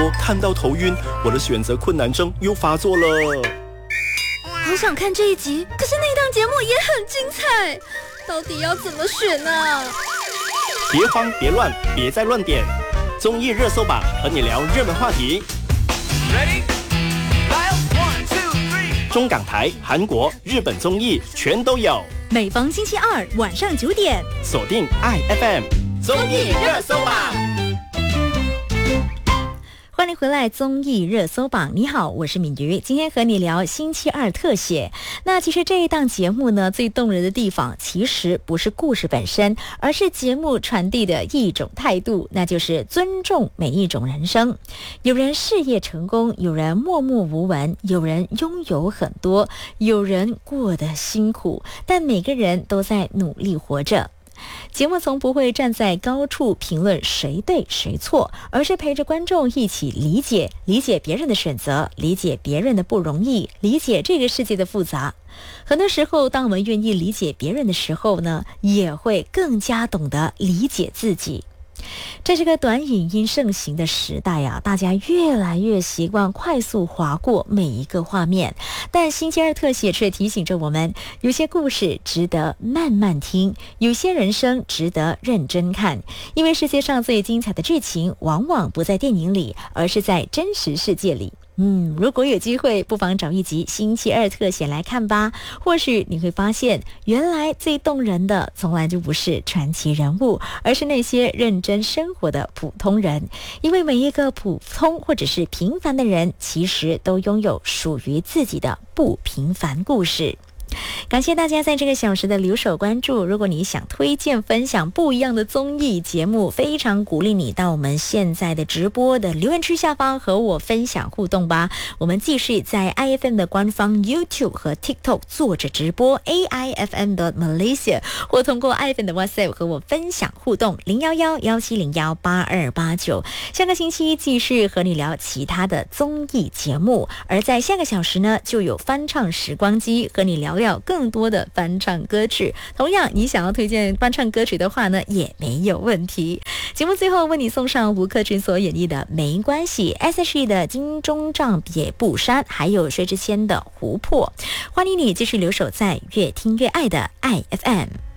说看到头晕，我的选择困难症又发作了。 好想看这一集，可是那档节目也很精彩，到底要怎么选呢？ 别慌别乱，别再乱点，综艺热搜榜和你聊热门话题。Ready? 中港台、韩国、日本综艺全都有。 每逢星期二晚上9点， 锁定IFM 综艺热搜榜。 欢迎回来，综艺热搜榜。你好，我是敏瑜，今天和你聊星期二特写。那其实这一档节目呢，最动人的地方其实不是故事本身，而是节目传递的一种态度，那就是尊重每一种人生。有人事业成功，有人默默无闻，有人拥有很多，有人过得辛苦，但每个人都在努力活着。节目从不会站在高处评论谁对谁错，而是陪着观众一起理解别人的选择，理解别人的不容易，理解这个世界的复杂。很多时候，当我们愿意理解别人的时候呢，也会更加懂得理解自己。在这个短影音盛行的时代啊，大家越来越习惯快速划过每一个画面，但星期二特写却提醒着我们，有些故事值得慢慢听，有些人生值得认真看，因为世界上最精彩的剧情往往不在电影里，而是在真实世界里。如果有机会，不妨找一集星期二特写来看吧。或许你会发现，原来最动人的从来就不是传奇人物，而是那些认真生活的普通人。因为每一个普通或者是平凡的人，其实都拥有属于自己的不平凡故事。感谢大家在这个小时的留守关注。如果你想推荐分享不一样的综艺节目，非常鼓励你到我们现在的直播的留言区下方和我分享互动吧。我们继续在 IFM 的官方 YouTube 和 TikTok 做着直播 AIFM.Malaysia， 或通过 IFM 的 WhatsApp 和我分享互动011-1701-8289。下个星期继续和你聊其他的综艺节目，而在下个小时呢，就有翻唱时光机和你聊聊更多的翻唱歌曲。同样，你想要推荐翻唱歌曲的话呢，也没有问题。节目最后为你送上吴克群所演绎的没关系， S.H.E 的金钟罩别不删，还有薛之谦的湖泊。欢迎你继续留守在越听越爱的 IFM。